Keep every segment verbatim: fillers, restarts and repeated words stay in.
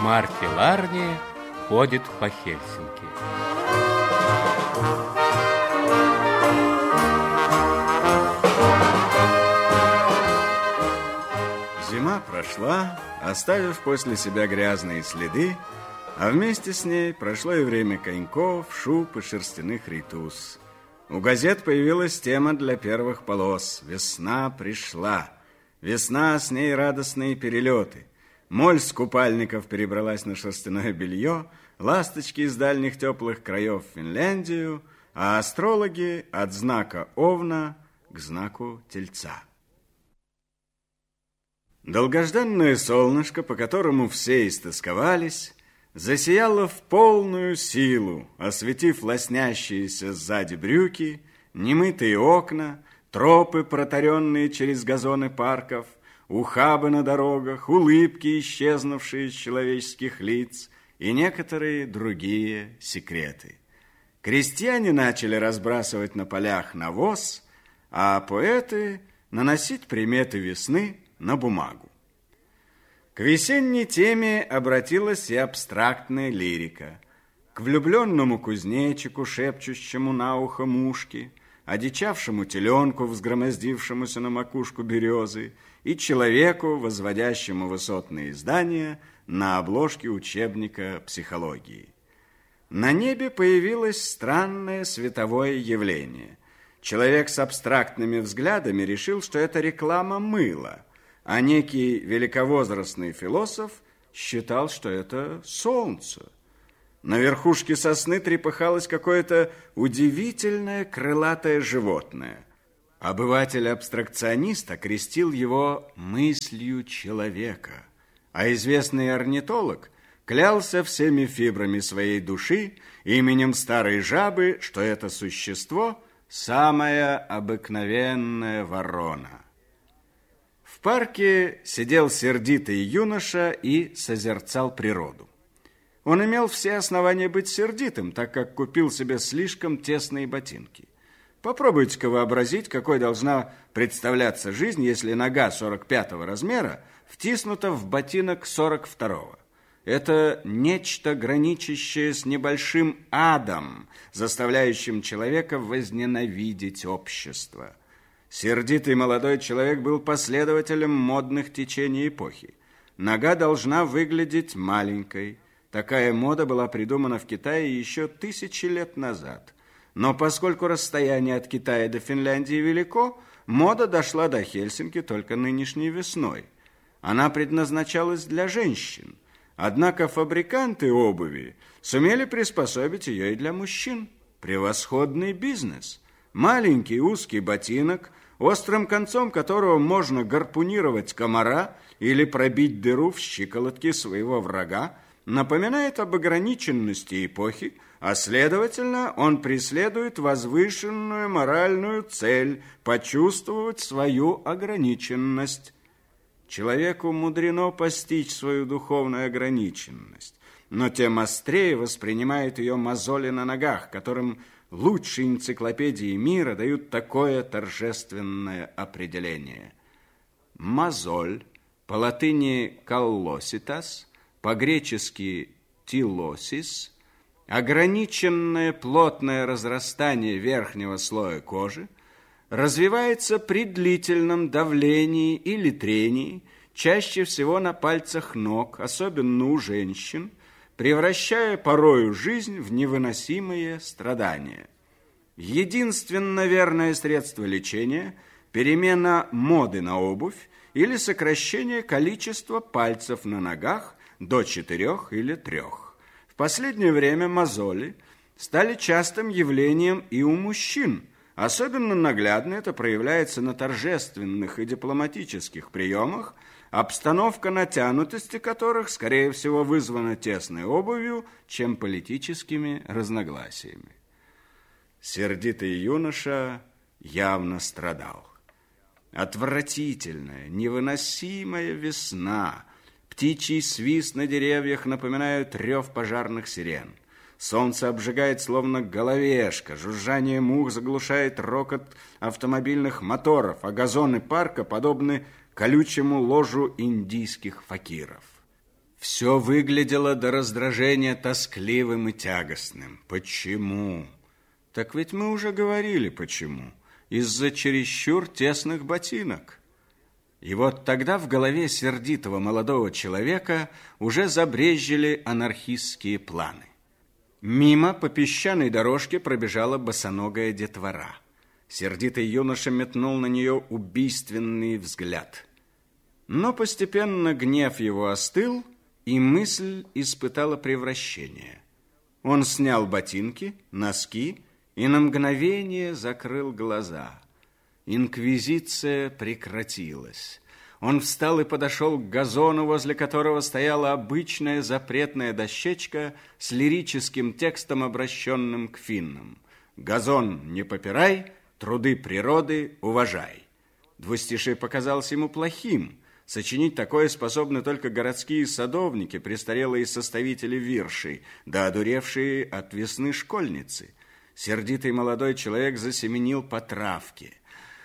Марти Ларни ходит по Хельсинки. Зима прошла, оставив после себя грязные следы, а вместе с ней прошло и время коньков, шуб и шерстяных рейтуз. У газет появилась тема для первых полос. Весна пришла. Весна, с ней радостные перелеты. Моль с купальников перебралась на шерстяное белье, ласточки из дальних теплых краев в Финляндию, а астрологи от знака Овна к знаку Тельца. Долгожданное солнышко, по которому все истосковались, засияло в полную силу, осветив лоснящиеся сзади брюки, немытые окна, тропы, протаренные через газоны парков, ухабы на дорогах, улыбки, исчезнувшие из человеческих лиц, и некоторые другие секреты. Крестьяне начали разбрасывать на полях навоз, а поэты наносить приметы весны на бумагу. К весенней теме обратилась и абстрактная лирика. К влюбленному кузнечику, шепчущему на ухо мушки, одичавшему теленку, взгромоздившемуся на макушку березы, и человеку, возводящему высотные здания на обложке учебника психологии. На небе появилось странное световое явление. Человек с абстрактными взглядами решил, что это реклама мыла, а некий великовозрастный философ считал, что это солнце. На верхушке сосны трепыхалось какое-то удивительное крылатое животное. Обыватель-абстракционист окрестил его мыслью человека, а известный орнитолог клялся всеми фибрами своей души именем старой жабы, что это существо – самая обыкновенная ворона. В парке сидел сердитый юноша и созерцал природу. Он имел все основания быть сердитым, так как купил себе слишком тесные ботинки. Попробуйте-ка вообразить, какой должна представляться жизнь, если нога сорок пятого размера втиснута в ботинок сорок второго. Это нечто, граничащее с небольшим адом, заставляющим человека возненавидеть общество. Сердитый молодой человек был последователем модных течений эпохи. Нога должна выглядеть маленькой. Такая мода была придумана в Китае еще тысячи лет назад. Но поскольку расстояние от Китая до Финляндии велико, мода дошла до Хельсинки только нынешней весной. Она предназначалась для женщин. Однако фабриканты обуви сумели приспособить ее и для мужчин. Превосходный бизнес. Маленький узкий ботинок, острым концом которого можно гарпунировать комара или пробить дыру в щиколотке своего врага, напоминает об ограниченности эпохи, а следовательно, он преследует возвышенную моральную цель почувствовать свою ограниченность. Человеку мудрено постичь свою духовную ограниченность, но тем острее воспринимает ее мозоли на ногах, которым лучшие энциклопедии мира дают такое торжественное определение. Мозоль, по латыни «каллоситас», по-гречески «тилосис», ограниченное плотное разрастание верхнего слоя кожи, развивается при длительном давлении или трении, чаще всего на пальцах ног, особенно у женщин, превращая порою жизнь в невыносимые страдания. Единственно верное средство лечения – перемена моды на обувь или сокращение количества пальцев на ногах до четырех или трех. В последнее время мозоли стали частым явлением и у мужчин. Особенно наглядно это проявляется на торжественных и дипломатических приемах, обстановка натянутости которых, скорее всего, вызвана тесной обувью, чем политическими разногласиями. Сердитый юноша явно страдал. Отвратительная, невыносимая весна. Птичий свист на деревьях напоминает рев пожарных сирен. Солнце обжигает, словно головешка, жужжание мух заглушает рокот автомобильных моторов, а газоны парка подобны колючему ложу индийских факиров. Все выглядело до раздражения тоскливым и тягостным. Почему? Так ведь мы уже говорили, почему. Из-за чересчур тесных ботинок. И вот тогда в голове сердитого молодого человека уже забрезжили анархистские планы. Мимо по песчаной дорожке пробежала босоногая детвора. Сердитый юноша метнул на нее убийственный взгляд. Но постепенно гнев его остыл, и мысль испытала превращение. Он снял ботинки, носки и на мгновение закрыл глаза. Инквизиция прекратилась. Он встал и подошел к газону, возле которого стояла обычная запретная дощечка с лирическим текстом, обращенным к финнам. «Газон не попирай, труды природы уважай». Двустишие показалось ему плохим. Сочинить такое способны только городские садовники, престарелые составители виршей, да одуревшие от весны школьницы. Сердитый молодой человек засеменил по травке.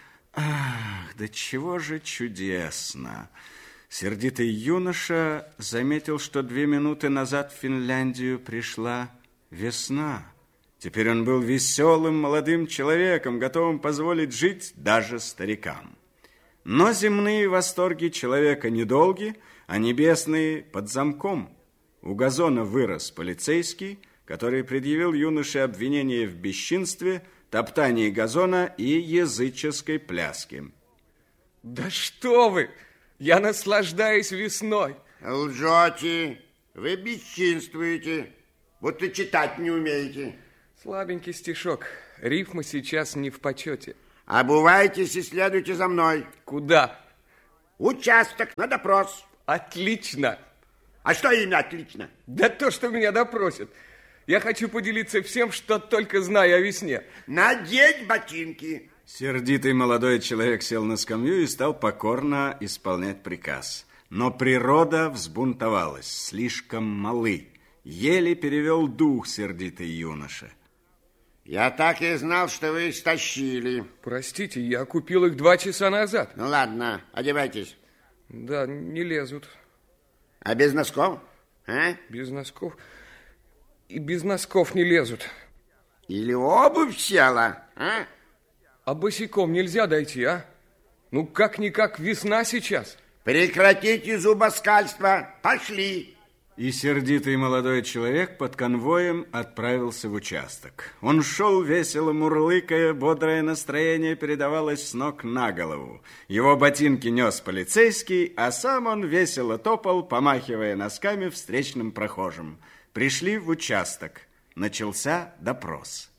Ах, да чего же чудесно! Сердитый юноша заметил, что две минуты назад в Финляндию пришла весна. Теперь он был веселым молодым человеком, готовым позволить жить даже старикам. Но земные восторги человека недолги, а небесные под замком. У газона вырос полицейский, который предъявил юноше обвинение в бесчинстве, топтании газона и языческой пляске. Да что вы! Я наслаждаюсь весной. Лжете, вы бесчинствуете, будто читать не умеете. Слабенький стишок, рифмы сейчас не в почете. Обувайтесь и следуйте за мной. Куда? Участок на допрос. Отлично. А что именно отлично? Да то, что меня допросят. Я хочу поделиться всем, что только знаю о весне. Надеть ботинки. Сердитый молодой человек сел на скамью и стал покорно исполнять приказ. Но природа взбунтовалась, слишком малы. Еле перевел дух сердитый юноша. Я так и знал, что вы их стащили. Простите, я купил их два часа назад. Ну ладно, одевайтесь. Да, не лезут. А без носков? А? Без носков? И без носков не лезут. Или обувь села, а? А босиком нельзя дойти, а? Ну, как-никак весна сейчас. Прекратите зубоскальство. Пошли. И сердитый молодой человек под конвоем отправился в участок. Он шел весело мурлыкая, бодрое настроение передавалось с ног на голову. Его ботинки нес полицейский, а сам он весело топал, помахивая носками встречным прохожим. Пришли в участок. Начался допрос.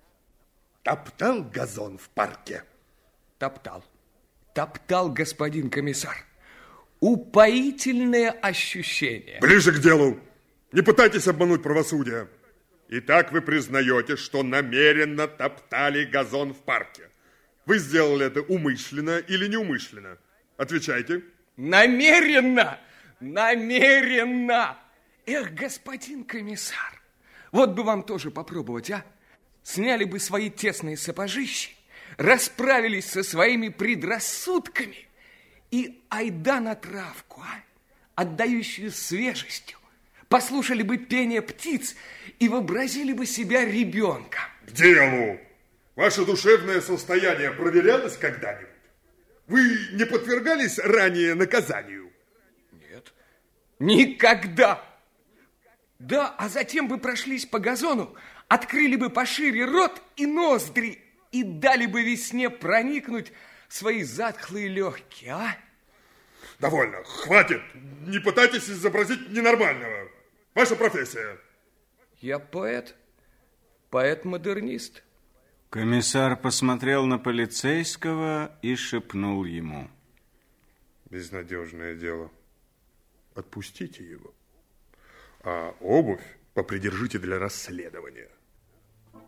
Топтал газон в парке? Топтал. Топтал, господин комиссар. Упоительное ощущение. Ближе к делу. Не пытайтесь обмануть правосудие. Итак, вы признаете, что намеренно топтали газон в парке. Вы сделали это умышленно или неумышленно? Отвечайте. Намеренно! Намеренно! Эх, господин комиссар, вот бы вам тоже попробовать, а? Сняли бы свои тесные сапожищи, расправились со своими предрассудками и айда на травку, а? Отдающую свежестью. Послушали бы пение птиц и вообразили бы себя ребенком. К делу! Ваше душевное состояние проверялось когда-нибудь? Вы не подвергались ранее наказанию? Нет. Никогда! Да, а затем бы прошлись по газону, открыли бы пошире рот и ноздри и дали бы весне проникнуть в свои затхлые легкие, а? Довольно, хватит. Не пытайтесь изобразить ненормального. Ваша профессия? Я поэт, поэт-модернист. Комиссар посмотрел на полицейского и шепнул ему. Безнадежное дело. Отпустите его. А обувь попридержите для расследования.